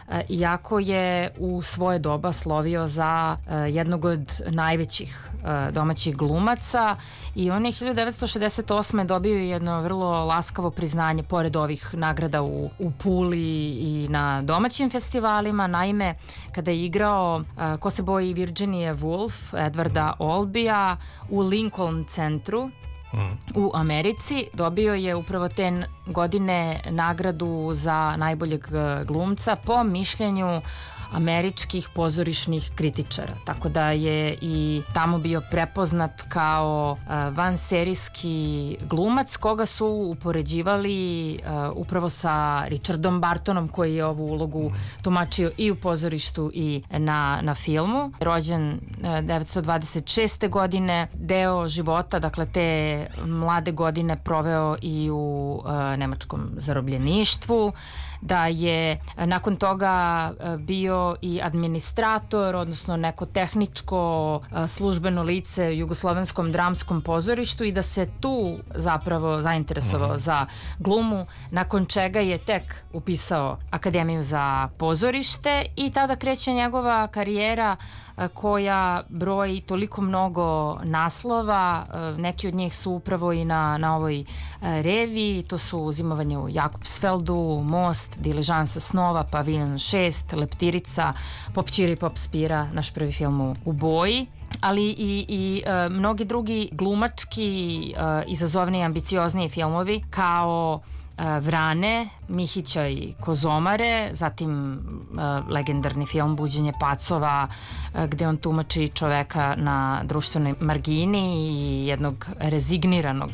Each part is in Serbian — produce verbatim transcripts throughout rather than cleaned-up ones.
iako je u svoje doba slovio za jednog od najvećih domaćih glumaca i on je hiljadu devetsto šezdeset osme dobio jedno vrlo laskavo priznanje pored ovih nagrada u, u Puli i na domaćim festivalima. Naime, kada je igrao uh, Ko se boji Virginia Woolf, Edwarda Olbija u Lincoln centru u Americi, dobio je upravo te godine nagradu za najboljeg glumca po mišljenju američkih pozorišnih kritičara. Tako da je i tamo bio prepoznat kao uh, vanserijski glumac koga su upoređivali uh, upravo sa Richardom Bartonom koji je ovu ulogu tumačio i u pozorištu i na, na filmu. Rođen uh, devetsto dvadeset šeste godine, deo života, dakle te mlade godine proveo i u uh, nemačkom zarobljeništvu, da je nakon toga bio i administrator, odnosno neko tehničko službeno lice u Jugoslovenskom dramskom pozorištu i da se tu zapravo zainteresovao mm. za glumu, nakon čega je tek upisao Akademiju za pozorište i tada kreće njegova karijera koja broji toliko mnogo naslova. Neki od njih su upravo i na, na ovoj reviji. To su Zimovanje u Jakobsfeldu, Most, Diližansa snova, Paviljon šest, Leptirica, Pop Ćira i Pop Spira, naš prvi film u, u boji, ali i, i e, mnogi drugi glumački, e, izazovni i ambiciozniji filmovi kao Vrane, Mihića i Kozomare, zatim uh, legendarni film Buđenje pacova, uh, gde on tumači čoveka na društvenoj margini i jednog rezigniranog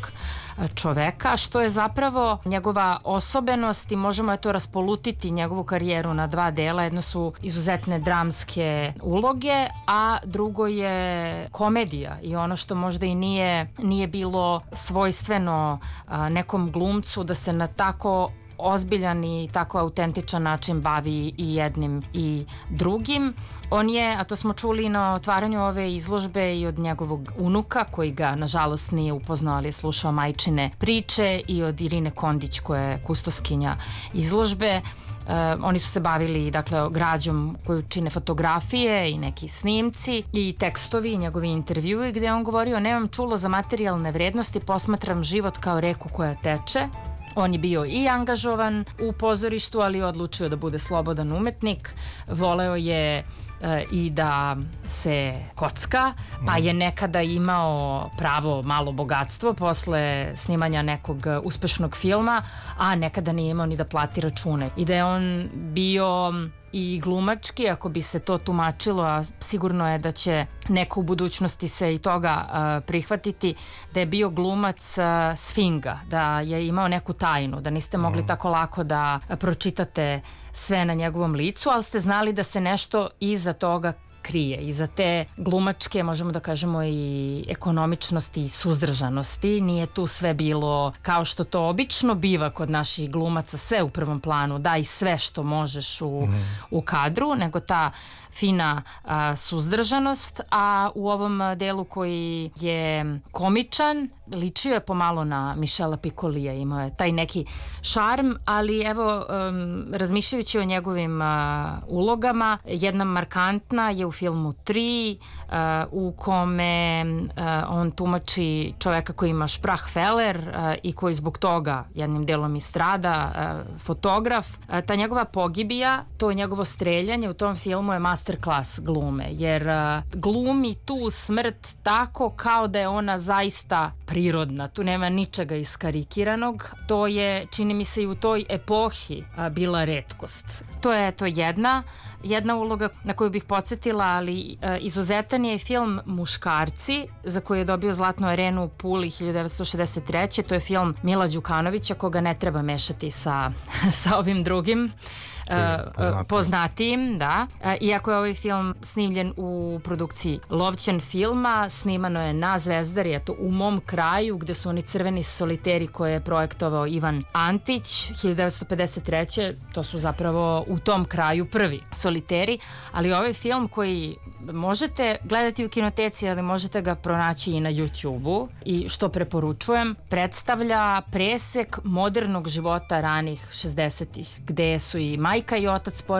čoveka, što je zapravo njegova osobenost i možemo je to raspolutiti njegovu karijeru na dva dela. Jedno su izuzetne dramske uloge, a drugo je komedija i ono što možda i nije, nije bilo svojstveno a, nekom glumcu da se na tako ozbiljan i tako autentičan način bavi i jednim i drugim. On je, a to smo čuli na otvaranju ove izložbe i od njegovog unuka koji ga nažalost nije upoznao, ali je slušao majčine priče, i od Irine Kondić koja je kustoskinja izložbe. Uh, oni su se bavili dakle građom koju čine fotografije i neki snimci i tekstovi i njegovi intervjui gde on govorio: nemam čulo za materijalne vrednosti, posmatram život kao reku koja teče. On je bio i angažovan u pozorištu, ali je odlučio da bude slobodan umetnik. Voleo je e, i da se kocka, pa je nekada imao pravo malo bogatstvo posle snimanja nekog uspešnog filma, a nekada nije imao ni da plati račune. I da je on bio i glumački, ako bi se to tumačilo, a sigurno je da će neko u budućnosti se i toga uh, prihvatiti, da je bio glumac uh, sfinga, da je imao neku tajnu, da niste mogli mm. tako lako da pročitate sve na njegovom licu, ali ste znali da se nešto iza toga krije. Iza te glumačke, možemo da kažemo, i ekonomičnosti i suzdržanosti. Nije tu sve bilo kao što to obično biva kod naših glumaca, sve u prvom planu, daj sve što možeš u, mm. u kadru, nego ta fina a, suzdržanost, a u ovom delu koji je komičan, ličio je pomalo na Michela Piccolija, imao je taj neki šarm, ali evo, um, razmišljajući o njegovim uh, ulogama, jedna markantna je u filmu Tri, uh, u kome uh, on tumači čoveka koji ima Sprachfehler uh, i koji zbog toga jednim delom i strada, uh, fotograf. Uh, ta njegova pogibija, to njegovo streljanje u tom filmu je masterclass glume, jer uh, glumi tu smrt tako kao da je ona zaista prirodna, tu nema ničega iskarikiranog. To je, čini mi se, i u toj epohi a, bila retkost. To je to jedna jedna uloga na koju bih podsjetila, ali a, izuzetan je film Muškarci, za koji je dobio Zlatnu arenu u Puli hiljadu devetsto šezdeset treće. To je film Mila Đukanovića, koga ne treba mešati sa, sa ovim drugim Uh, poznatijim, da. Uh, iako je ovaj film snimljen u produkciji Lovćen filma, snimano je na Zvezdari, eto, u mom kraju, gde su oni crveni soliteri koje je projektovao Ivan Antić hiljadu devetsto pedeset treće. To su zapravo u tom kraju prvi soliteri, ali ovaj film koji možete gledati u kinoteci, ali možete ga pronaći i na YouTubeu, i što preporučujem, predstavlja presek modernog života ranih šezdesetih, gde su i majka i otac